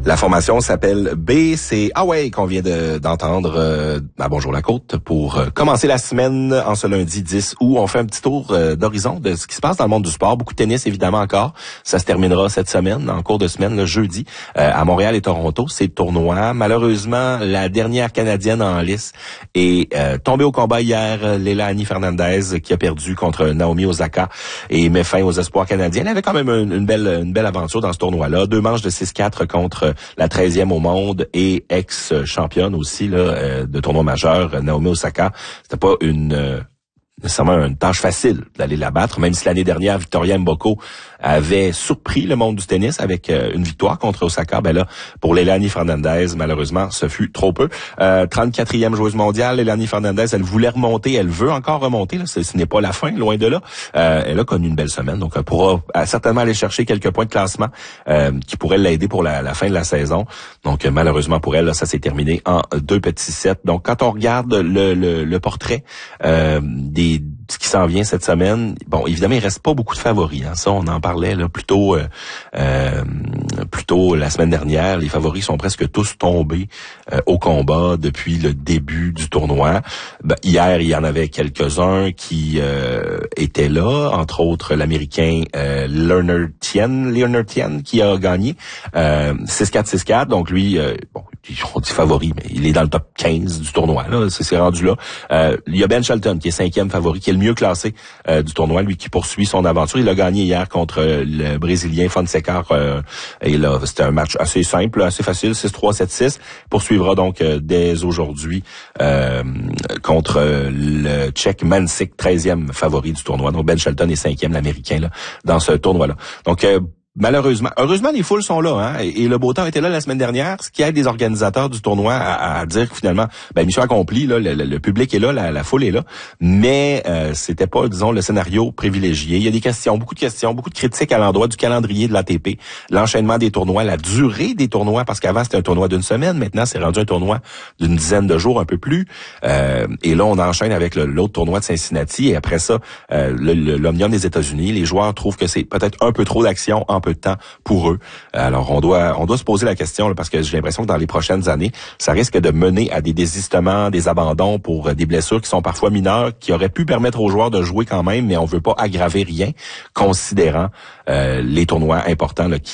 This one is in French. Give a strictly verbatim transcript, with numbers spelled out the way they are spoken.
La formation s'appelle B. C'est Away qu'on vient de, d'entendre euh, à Bonjour la Côte pour euh, commencer la semaine en ce lundi dix août. On fait un petit tour euh, d'horizon de ce qui se passe dans le monde du sport. Beaucoup de tennis, évidemment, encore. Ça se terminera cette semaine, en cours de semaine, le jeudi, euh, à Montréal et Toronto. C'est le tournoi. Malheureusement, la dernière Canadienne en lice est euh, tombée au combat hier, Leilani Fernandez, qui a perdu contre Naomi Osaka et met fin aux espoirs canadiens. Elle avait quand même une, une belle une belle aventure dans ce tournoi-là. Deux manches de six quatre contre la treizième au monde et ex-championne aussi là, euh, de tournoi majeur, Naomi Osaka. C'était pas une euh, nécessairement une tâche facile d'aller la battre, même si l'année dernière, Victoria Mboko avait surpris le monde du tennis avec euh, une victoire contre Osaka. Ben là, pour Leilani Fernandez, malheureusement, ce fut trop peu. Euh, trente-quatrième joueuse mondiale, Leilani Fernandez, elle voulait remonter, elle veut encore remonter. Là, ce, ce n'est pas la fin, loin de là. Euh, elle a connu une belle semaine, donc elle pourra certainement aller chercher quelques points de classement euh, qui pourraient l'aider pour la, la fin de la saison. Donc euh, malheureusement pour elle, là, ça s'est terminé en deux petits sets. Donc quand on regarde le, le, le portrait euh, des ce qui s'en vient cette semaine, bon, évidemment, il reste pas beaucoup de favoris. Hein. Ça, on en parlait là plutôt euh, euh, plutôt la semaine dernière. Les favoris sont presque tous tombés euh, au combat depuis le début du tournoi. Ben, hier, il y en avait quelques-uns qui euh, étaient là, entre autres l'Américain euh, Leonard Tien, Leonard Tien qui a gagné euh, six quatre six quatre. Donc lui, euh, bon, on dit favori, mais il est dans le top quinze du tournoi. Là, c'est, c'est rendu là. Euh, il y a Ben Shelton qui est cinquième favori, qui est le mieux classé euh, du tournoi, lui qui poursuit son aventure. Il a gagné hier contre le Brésilien Fonseca. Euh, et là, c'était un match assez simple, assez facile, six trois, sept six. Poursuivra donc euh, dès aujourd'hui euh, contre le Tchèque Mansik, treizième favori du tournoi. Donc Ben Shelton est cinquième, l'Américain, là, dans ce tournoi-là. Donc euh, malheureusement, heureusement les foules sont là, hein, et, et le beau temps était là la semaine dernière, ce qui aide les organisateurs du tournoi à, à dire que finalement, ben mission accomplie, là, le, le, le public est là, la, la foule est là, mais euh, c'était pas, disons, le scénario privilégié. Il y a des questions, beaucoup de questions, beaucoup de critiques à l'endroit du calendrier de l'A T P, l'enchaînement des tournois, la durée des tournois, parce qu'avant c'était un tournoi d'une semaine, maintenant c'est rendu un tournoi d'une dizaine de jours, un peu plus, euh, et là on enchaîne avec le, l'autre tournoi de Cincinnati, et après ça, euh, le, le, l'Omnium des États-Unis, les joueurs trouvent que c'est peut-être un peu trop d'action en peu de temps pour eux. Alors on doit on doit se poser la question là, parce que j'ai l'impression que dans les prochaines années, ça risque de mener à des désistements, des abandons pour des blessures qui sont parfois mineures, qui auraient pu permettre aux joueurs de jouer quand même, mais on veut pas aggraver rien, considérant euh, les tournois importants là, qui